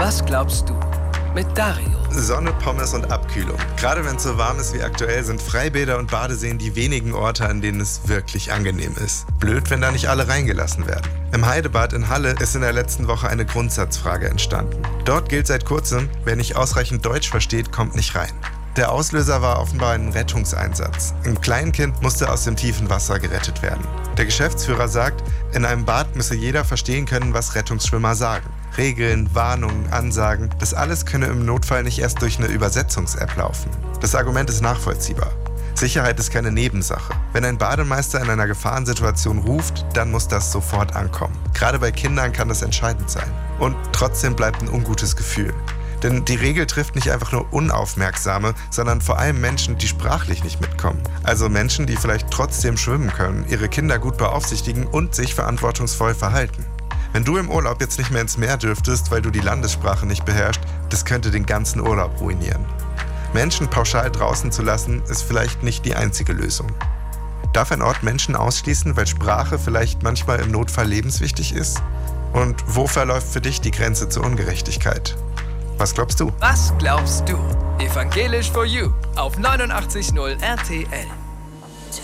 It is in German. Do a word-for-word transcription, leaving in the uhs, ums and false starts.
Was glaubst du? Mit Dario. Sonne, Pommes und Abkühlung. Gerade wenn es so warm ist wie aktuell, sind Freibäder und Badeseen die wenigen Orte, an denen es wirklich angenehm ist. Blöd, wenn da nicht alle reingelassen werden. Im Heidebad in Halle ist in der letzten Woche eine Grundsatzfrage entstanden. Dort gilt seit kurzem, wer nicht ausreichend Deutsch versteht, kommt nicht rein. Der Auslöser war offenbar ein Rettungseinsatz. Ein Kleinkind musste aus dem tiefen Wasser gerettet werden. Der Geschäftsführer sagt, in einem Bad müsse jeder verstehen können, was Rettungsschwimmer sagen. Regeln, Warnungen, Ansagen, das alles könne im Notfall nicht erst durch eine Übersetzungs-App laufen. Das Argument ist nachvollziehbar. Sicherheit ist keine Nebensache. Wenn ein Bademeister in einer Gefahrensituation ruft, dann muss das sofort ankommen. Gerade bei Kindern kann das entscheidend sein. Und trotzdem bleibt ein ungutes Gefühl. Denn die Regel trifft nicht einfach nur Unaufmerksame, sondern vor allem Menschen, die sprachlich nicht mitkommen. Also Menschen, die vielleicht trotzdem schwimmen können, ihre Kinder gut beaufsichtigen und sich verantwortungsvoll verhalten. Wenn du im Urlaub jetzt nicht mehr ins Meer dürftest, weil du die Landessprache nicht beherrschst, das könnte den ganzen Urlaub ruinieren. Menschen pauschal draußen zu lassen, ist vielleicht nicht die einzige Lösung. Darf ein Ort Menschen ausschließen, weil Sprache vielleicht manchmal im Notfall lebenswichtig ist? Und wo verläuft für dich die Grenze zur Ungerechtigkeit? Was glaubst du? Was glaubst du? Evangelisch for You auf neunundachtzig Komma null R T L.